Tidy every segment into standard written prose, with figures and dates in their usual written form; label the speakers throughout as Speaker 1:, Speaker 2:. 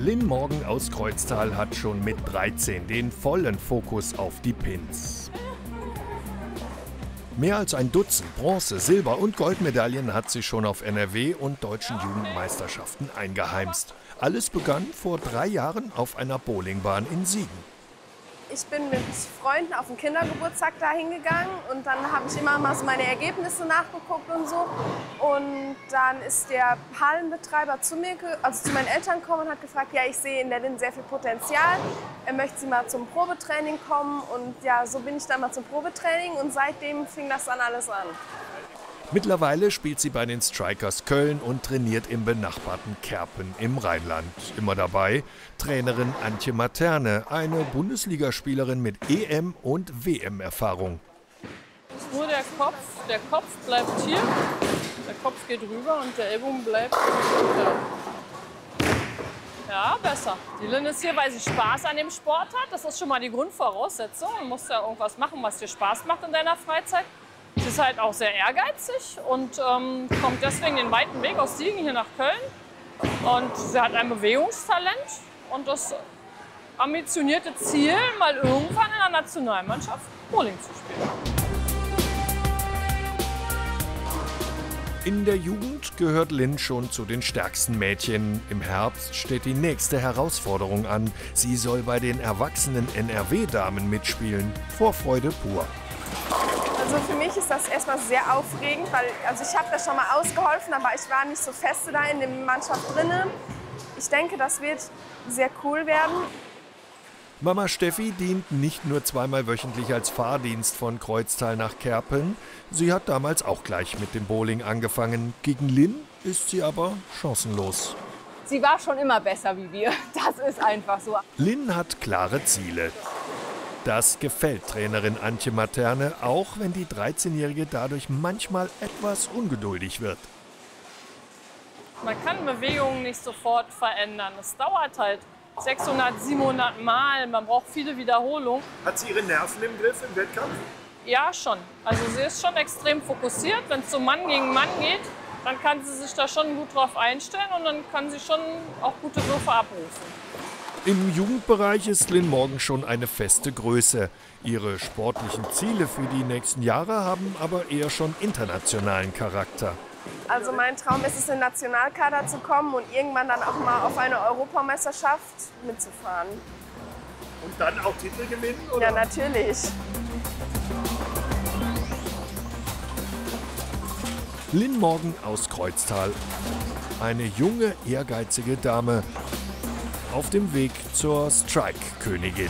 Speaker 1: Lynn Morgan aus Kreuztal hat schon mit 13 den vollen Fokus auf die Pins. Mehr als ein Dutzend Bronze-, Silber- und Goldmedaillen hat sie schon auf NRW- und deutschen Jugendmeisterschaften eingeheimst. Alles begann vor 3 Jahren auf einer Bowlingbahn in Siegen.
Speaker 2: Ich bin mit Freunden auf den Kindergeburtstag da hingegangen und dann habe ich immer mal so meine Ergebnisse nachgeguckt und so. Und dann ist der Hallenbetreiber zu mir, also zu meinen Eltern gekommen und hat gefragt, ja, ich sehe in der Lynn sehr viel Potenzial. Er möchte sie mal zum Probetraining kommen und ja, so bin ich dann mal zum Probetraining und seitdem fing das dann alles an.
Speaker 1: Mittlerweile spielt sie bei den Strikers Köln und trainiert im benachbarten Kerpen im Rheinland. Immer dabei Trainerin Antje Materne, eine Bundesligaspielerin mit EM- und WM-Erfahrung.
Speaker 3: Nur der Kopf bleibt hier, der Kopf geht rüber und der Ellbogen bleibt da. Ja, besser. Die Lynn ist hier, weil sie Spaß an dem Sport hat. Das ist schon mal die Grundvoraussetzung. Du musst ja irgendwas machen, was dir Spaß macht in deiner Freizeit. Sie ist halt auch sehr ehrgeizig und kommt deswegen den weiten Weg aus Siegen hier nach Köln. Und sie hat ein Bewegungstalent und das ambitionierte Ziel, mal irgendwann in der Nationalmannschaft Bowling zu spielen.
Speaker 1: In der Jugend gehört Lynn schon zu den stärksten Mädchen. Im Herbst steht die nächste Herausforderung an. Sie soll bei den erwachsenen NRW-Damen mitspielen. Vorfreude pur.
Speaker 2: Also für mich ist das erstmal sehr aufregend, weil ich habe da schon mal ausgeholfen, aber ich war nicht so feste da in der Mannschaft drin. Ich denke, das wird sehr cool werden.
Speaker 1: Mama Steffi dient nicht nur zweimal wöchentlich als Fahrdienst von Kreuztal nach Kerpen. Sie hat damals auch gleich mit dem Bowling angefangen. Gegen Lynn ist sie aber chancenlos.
Speaker 4: Sie war schon immer besser wie wir. Das ist einfach so.
Speaker 1: Lynn hat klare Ziele. Das gefällt Trainerin Antje Materne, auch wenn die 13-Jährige dadurch manchmal etwas ungeduldig wird.
Speaker 3: Man kann Bewegungen nicht sofort verändern. Es dauert halt 600, 700 Mal. Man braucht viele Wiederholungen.
Speaker 1: Hat sie ihre Nerven im Griff im Wettkampf?
Speaker 3: Ja, schon. Also sie ist schon extrem fokussiert. Wenn es so Mann gegen Mann geht, dann kann sie sich da schon gut drauf einstellen und dann kann sie schon auch gute Würfe abrufen.
Speaker 1: Im Jugendbereich ist Lynn Morgan schon eine feste Größe. Ihre sportlichen Ziele für die nächsten Jahre haben aber eher schon internationalen Charakter.
Speaker 2: Also mein Traum ist es, in den Nationalkader zu kommen und irgendwann dann auch mal auf eine Europameisterschaft mitzufahren.
Speaker 1: Und dann auch Titel gewinnen, oder?
Speaker 2: Ja, natürlich.
Speaker 1: Lynn Morgan aus Kreuztal. Eine junge, ehrgeizige Dame auf dem Weg zur Strike-Königin.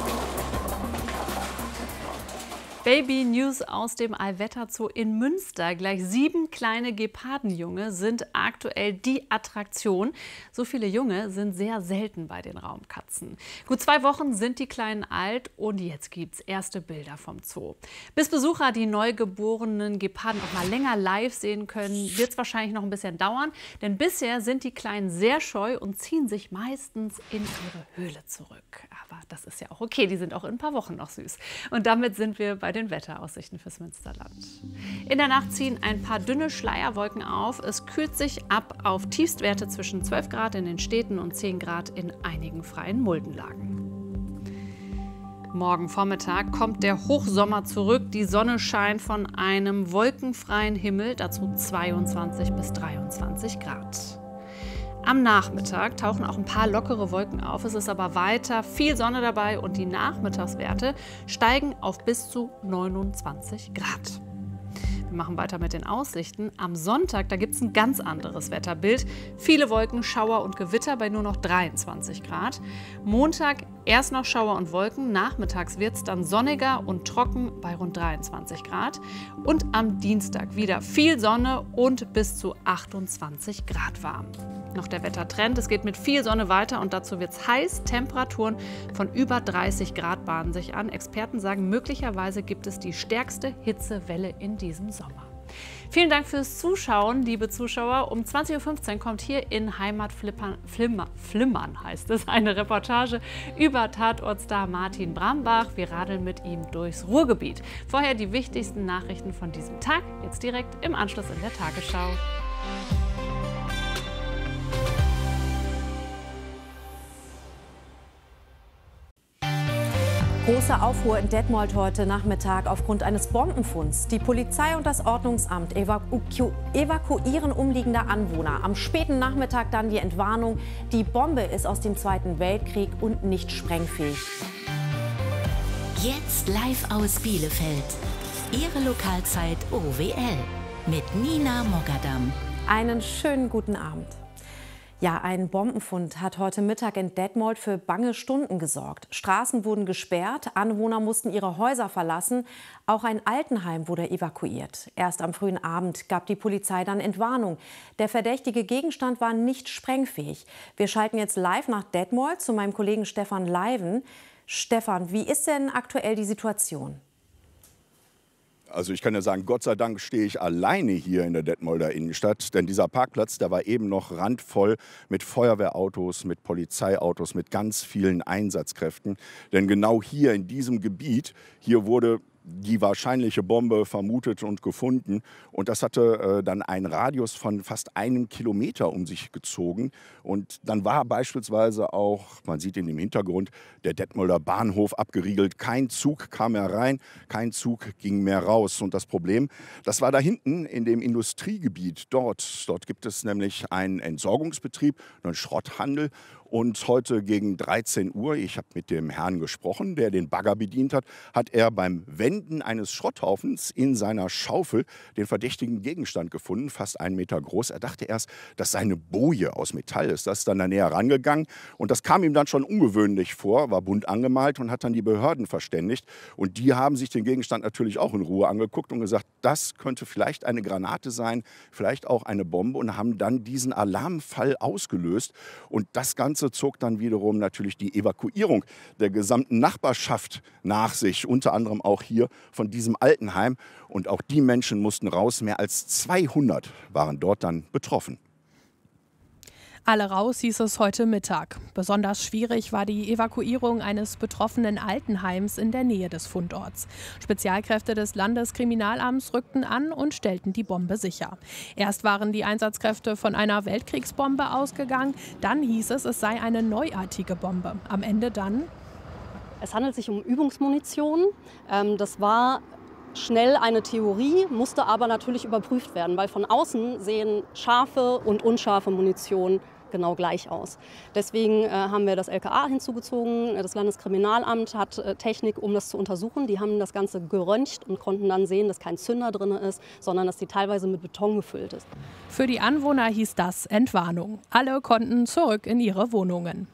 Speaker 5: Baby News aus dem Allwetterzoo in Münster. Gleich 7 kleine Gepardenjunge sind aktuell die Attraktion. So viele Junge sind sehr selten bei den Raumkatzen. Gut 2 Wochen sind die Kleinen alt und jetzt gibt's erste Bilder vom Zoo. Bis Besucher die neugeborenen Geparden auch mal länger live sehen können, wird es wahrscheinlich noch ein bisschen dauern. Denn bisher sind die Kleinen sehr scheu und ziehen sich meistens in ihre Höhle zurück. Aber das ist ja auch okay, die sind auch in ein paar Wochen noch süß. Und damit sind wir bei den Wetteraussichten fürs Münsterland. In der Nacht ziehen ein paar dünne Schleierwolken auf. Es kühlt sich ab auf Tiefstwerte zwischen 12 Grad in den Städten und 10 Grad in einigen freien Muldenlagen. Morgen Vormittag kommt der Hochsommer zurück. Die Sonne scheint von einem wolkenfreien Himmel, dazu 22 bis 23 Grad. Am Nachmittag tauchen auch ein paar lockere Wolken auf. Es ist aber weiter viel Sonne dabei und die Nachmittagswerte steigen auf bis zu 29 Grad. Wir machen weiter mit den Aussichten. Am Sonntag, da gibt es ein ganz anderes Wetterbild. Viele Wolken, Schauer und Gewitter bei nur noch 23 Grad. Montag erst noch Schauer und Wolken. Nachmittags wird es dann sonniger und trocken bei rund 23 Grad. Und am Dienstag wieder viel Sonne und bis zu 28 Grad warm. Noch der Wettertrend. Es geht mit viel Sonne weiter und dazu wird es heiß. Temperaturen von über 30 Grad bahnen sich an. Experten sagen, möglicherweise gibt es die stärkste Hitzewelle in diesem Sommer. Vielen Dank fürs Zuschauen, liebe Zuschauer. Um 20:15 Uhr kommt hier in Heimat Flimmern heißt es, eine Reportage über Tatortstar Martin Brambach. Wir radeln mit ihm durchs Ruhrgebiet. Vorher die wichtigsten Nachrichten von diesem Tag, jetzt direkt im Anschluss in der Tagesschau.
Speaker 6: Große Aufruhr in Detmold heute Nachmittag aufgrund eines Bombenfunds. Die Polizei und das Ordnungsamt evakuieren umliegende Anwohner. Am späten Nachmittag dann die Entwarnung. Die Bombe ist aus dem Zweiten Weltkrieg und nicht sprengfähig.
Speaker 7: Jetzt live aus Bielefeld. Ihre Lokalzeit OWL mit Nina Mogadam.
Speaker 6: Einen schönen guten Abend. Ja, ein Bombenfund hat heute Mittag in Detmold für bange Stunden gesorgt. Straßen wurden gesperrt, Anwohner mussten ihre Häuser verlassen. Auch ein Altenheim wurde evakuiert. Erst am frühen Abend gab die Polizei dann Entwarnung. Der verdächtige Gegenstand war nicht sprengfähig. Wir schalten jetzt live nach Detmold zu meinem Kollegen Stefan Leiven. Stefan, wie ist denn aktuell die Situation?
Speaker 8: Also ich kann ja sagen, Gott sei Dank stehe ich alleine hier in der Detmolder Innenstadt. Denn dieser Parkplatz, der war eben noch randvoll mit Feuerwehrautos, mit Polizeiautos, mit ganz vielen Einsatzkräften. Denn genau hier in diesem Gebiet, hier wurde die wahrscheinliche Bombe vermutet und gefunden. Und das hatte dann einen Radius von fast 1 Kilometer um sich gezogen. Und dann war beispielsweise auch, man sieht in dem Hintergrund, der Detmolder Bahnhof abgeriegelt. Kein Zug kam mehr rein, kein Zug ging mehr raus. Und das Problem, das war da hinten in dem Industriegebiet. Dort gibt es nämlich einen Entsorgungsbetrieb, einen Schrotthandel. Und heute gegen 13 Uhr, ich habe mit dem Herrn gesprochen, der den Bagger bedient hat, hat er beim Wenden eines Schrotthaufens in seiner Schaufel den verdächtigen Gegenstand gefunden, fast 1 Meter groß. Er dachte erst, das sei eine Boje aus Metall. Ist das dann da näher rangegangen? Und das kam ihm dann schon ungewöhnlich vor, war bunt angemalt und hat dann die Behörden verständigt. Und die haben sich den Gegenstand natürlich auch in Ruhe angeguckt und gesagt, das könnte vielleicht eine Granate sein, vielleicht auch eine Bombe, und haben dann diesen Alarmfall ausgelöst. Und das Ganze zog dann wiederum natürlich die Evakuierung der gesamten Nachbarschaft nach sich, unter anderem auch hier von diesem Altenheim. Und auch die Menschen mussten raus, mehr als 200 waren dort dann betroffen.
Speaker 9: Alle raus, hieß es heute Mittag. Besonders schwierig war die Evakuierung eines betroffenen Altenheims in der Nähe des Fundorts. Spezialkräfte des Landeskriminalamts rückten an und stellten die Bombe sicher. Erst waren die Einsatzkräfte von einer Weltkriegsbombe ausgegangen, dann hieß es, es sei eine neuartige Bombe. Am Ende dann:
Speaker 10: Es handelt sich um Übungsmunition. Das war schnell eine Theorie, musste aber natürlich überprüft werden, weil von außen sehen scharfe und unscharfe Munition genau gleich aus. Deswegen haben wir das LKA hinzugezogen. Das Landeskriminalamt hat Technik, um das zu untersuchen. Die haben das Ganze geröntgt und konnten dann sehen, dass kein Zünder drin ist, sondern dass die teilweise mit Beton gefüllt ist.
Speaker 9: Für die Anwohner hieß das Entwarnung. Alle konnten zurück in ihre Wohnungen.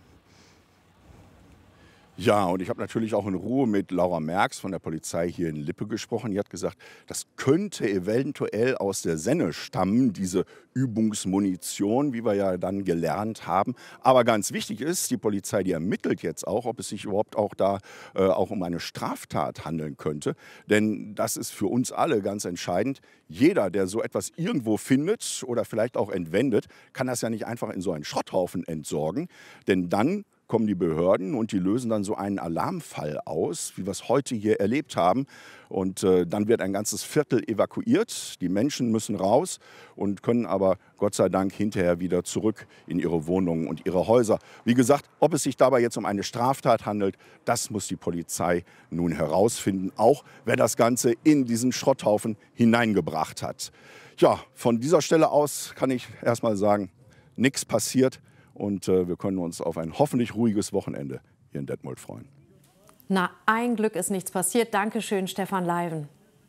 Speaker 8: Ja, und ich habe natürlich auch in Ruhe mit Laura Merks von der Polizei hier in Lippe gesprochen. Die hat gesagt, das könnte eventuell aus der Senne stammen, diese Übungsmunition, wie wir ja dann gelernt haben. Aber ganz wichtig ist, die Polizei, die ermittelt jetzt auch, ob es sich überhaupt auch da auch um eine Straftat handeln könnte. Denn das ist für uns alle ganz entscheidend. Jeder, der so etwas irgendwo findet oder vielleicht auch entwendet, kann das ja nicht einfach in so einen Schrotthaufen entsorgen. Denn dann kommen die Behörden und die lösen dann so einen Alarmfall aus, wie wir es heute hier erlebt haben. Und dann wird ein ganzes Viertel evakuiert. Die Menschen müssen raus und können aber Gott sei Dank hinterher wieder zurück in ihre Wohnungen und ihre Häuser. Wie gesagt, ob es sich dabei jetzt um eine Straftat handelt, das muss die Polizei nun herausfinden, auch wer das Ganze in diesen Schrotthaufen hineingebracht hat. Ja, von dieser Stelle aus kann ich erst mal sagen, nichts passiert. Und wir können uns auf ein hoffentlich ruhiges Wochenende hier in Detmold freuen.
Speaker 6: Na, ein Glück ist nichts passiert. Dankeschön, Stefan Leiven.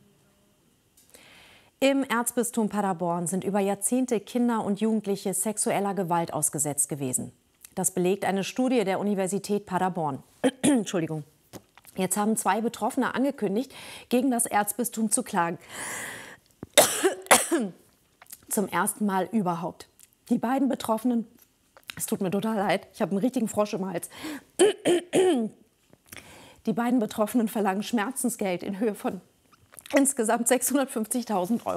Speaker 6: Im Erzbistum Paderborn sind über Jahrzehnte Kinder und Jugendliche sexueller Gewalt ausgesetzt gewesen. Das belegt eine Studie der Universität Paderborn. Entschuldigung. Jetzt haben 2 Betroffene angekündigt, gegen das Erzbistum zu klagen. Zum ersten Mal überhaupt. Die beiden Betroffenen, es tut mir total leid, ich habe einen richtigen Frosch im Hals. Die beiden Betroffenen verlangen Schmerzensgeld in Höhe von insgesamt 650.000 €.